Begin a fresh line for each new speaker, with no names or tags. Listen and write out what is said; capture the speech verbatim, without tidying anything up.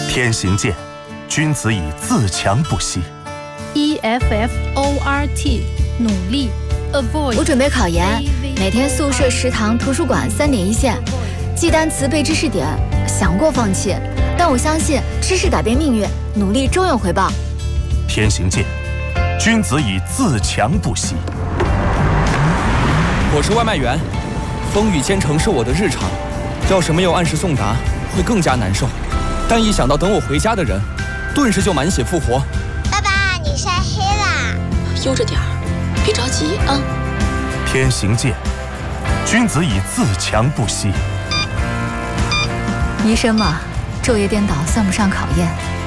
天行健，君子以自强不息。
E F F O R T 努力 avoid。
我准备考研，每天宿舍、食堂、图书馆三点一线，记单词、背知识点，想过放弃，但我相信知识改变命运，努力终有回报。
天行健，君子以自强不息。
我是外卖员，风雨兼程是我的日常，要是没有按时送达，会更加难受。但一想到等我回家的人，顿时就满血复活。
爸爸，你晒黑啦！
悠着点儿，别着急啊。
天行健，君子以自强不息。
医生嘛，昼夜颠倒算不上考验。